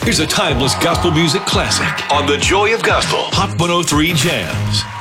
Here's a timeless gospel music classic on The Joy of Gospel, Hot 103 Jams.